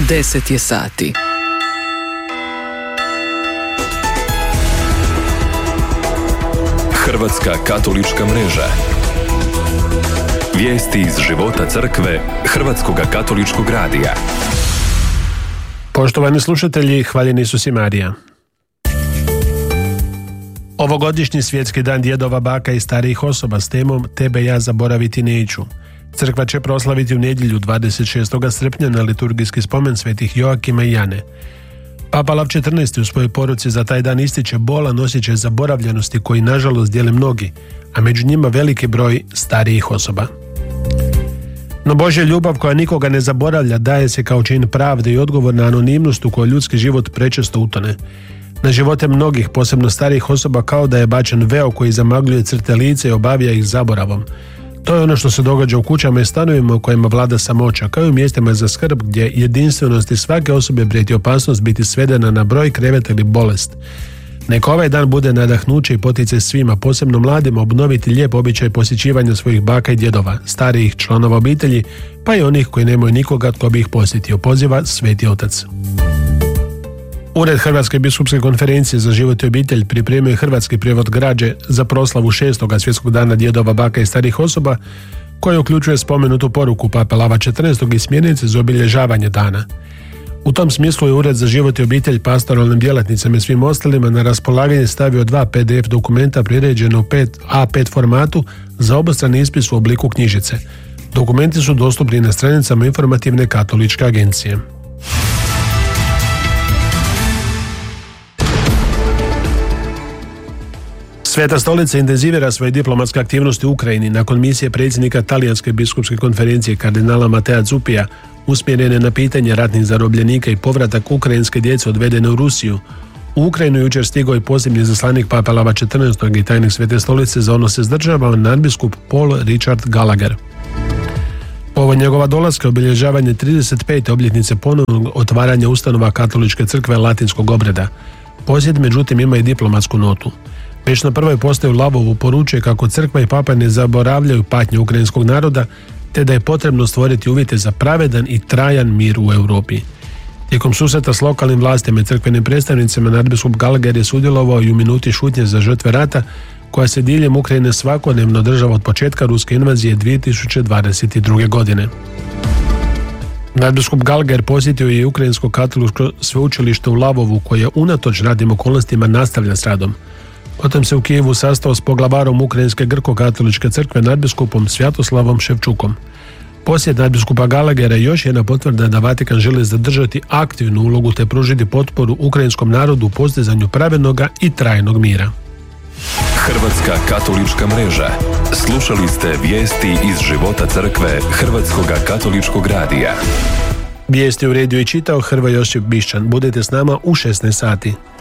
10 je sati. Hrvatska katolička mreža. Vijesti iz života crkve Hrvatskog katoličkog radija. Poštovani slušatelji, hvaljeni Isus i Marija. Ovogodišnji svjetski dan djedova, baka i starijih osoba s temom Tebe ja zaboraviti neću. Crkva će proslaviti u nedjelju 26. srpnja na liturgijski spomen svetih Joakima i Jane. Papa Lav XIV. U svojoj poruci za taj dan ističe bolan osjećaj zaboravljenosti koji nažalost dijele mnogi, a među njima veliki broj starijih osoba. No Božja ljubav koja nikoga ne zaboravlja daje se kao čin pravde i odgovor na anonimnost u kojoj ljudski život prečesto utone. Na živote mnogih, posebno starijih osoba, kao da je bačen veo koji zamagljuje crte lice i obavija ih zaboravom. To je ono što se događa u kućama i stanovima u kojima vlada samoća, kao i u mjestima za skrb gdje jedinstvenosti svake osobe prijeti opasnost biti svedena na broj kreveta ili bolest. Neka ovaj dan bude nadahnuće i poticaj svima, posebno mladima, obnoviti lijep običaj posjećivanja svojih baka i djedova, starijih članova obitelji, pa i onih koji nemaju nikoga tko bi ih posjetio, poziva Sveti Otac. Ured Hrvatske biskupske konferencije za život i obitelj pripremio je hrvatski prijevod građe za proslavu 6. svjetskog dana djedova, baka i starih osoba, koja uključuje spomenutu poruku Pape Lava XIV. I smjernice za obilježavanje dana. U tom smislu je Ured za život i obitelj pastoralnim djelatnicama i svim ostalima na raspolaganje stavio 2 PDF dokumenta priređena u A5 formatu za obostrani ispis u obliku knjižice. Dokumenti su dostupni na stranicama Informativne katoličke agencije. Sveta stolica intenzivira svoje diplomatske aktivnosti u Ukrajini nakon misije predsjednika Talijanske biskupske konferencije kardinala Matea Zupija usmjerene na pitanje ratnih zarobljenika i povratak ukrajinske djece odvedene u Rusiju. U Ukrajinu jučer stigao i posebni izaslanik Papa Lava XIV. I tajnik Svete stolice za odnose s državama nadbiskup Paul Richard Gallagher. Ovo njegova dolaska obilježavanje 35. obljetnice ponovnog otvaranja ustanova Katoličke crkve latinskog obreda. Posjet međutim ima i diplomatsku notu. Već na prvoj postaju Lavovu poručuje kako crkva i papa ne zaboravljaju patnje ukrajinskog naroda, te da je potrebno stvoriti uvjete za pravedan i trajan mir u Europi. Tijekom susreta s lokalnim vlastima i crkvenim predstavnicima nadbiskup Gallagher je sudjelovao i u minuti šutnje za žrtve rata, koja se diljem Ukrajine svakodnevno održava od početka ruske invazije 2022. godine. Nadbiskup Gallagher posjetio je Ukrajinsko katoličko sveučilište u Lavovu, koje unatoč radnim okolnostima nastavlja s radom. Potom se u Kijevu sastao s poglavarom Ukrajinske grko-katoličke crkve nadbiskupom Svjatoslavom Ševčukom. Posjet nadbiskupa Gallaghera je još jedna potvrda da Vatikan želi zadržati aktivnu ulogu te pružiti potporu ukrajinskom narodu u postizanju pravednoga i trajnog mira. Hrvatska katolička mreža. Slušali ste vijesti iz života crkve Hrvatskog katoličkog radija. Vijesti uredio i čitao Hrvoje Josip Bišćan. Budete s nama u 16 sati.